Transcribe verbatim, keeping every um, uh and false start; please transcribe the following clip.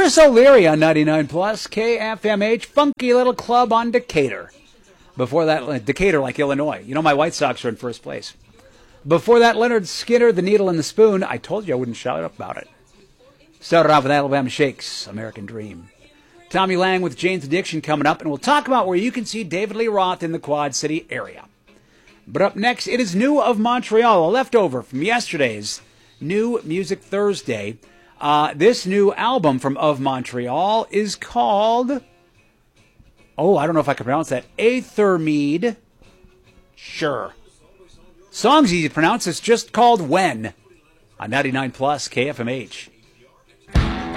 Chris O'Leary on ninety-nine plus K F M H, funky little club on Decatur. Before that, Decatur like Illinois. You know my White Sox are in first place. Before that, Leonard Skinner, The Needle and the Spoon. I told you I wouldn't shout up about it. Started off with Alabama Shakes, American Dream. Tommy Lang with Jane's Addiction coming up, and we'll talk about where you can see David Lee Roth in the Quad City area. But up next, it is new of Montreal, a leftover from yesterday's New Music Thursday. Uh, this new album from Of Montreal is called, oh, I don't know if I can pronounce that, Aethermead. Sure. Song's easy to pronounce. It's just called When on ninety-nine plus K F M H.